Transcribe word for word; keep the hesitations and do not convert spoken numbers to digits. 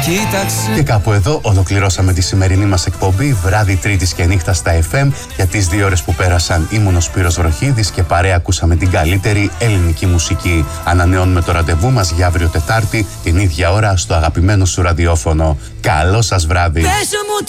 Κοίταξε. Και κάπου εδώ ολοκληρώσαμε τη σημερινή μας εκπομπή βράδυ Τρίτης και νύχτα στα εφ εμ. Για τις δύο ώρες που πέρασαν ήμουν ο Σπύρος Βροχίδης και παρέα ακούσαμε την καλύτερη ελληνική μουσική. Ανανεώνουμε το ραντεβού μας για αύριο Τετάρτη την ίδια ώρα στο αγαπημένο σου ραδιόφωνο. Καλό σας βράδυ.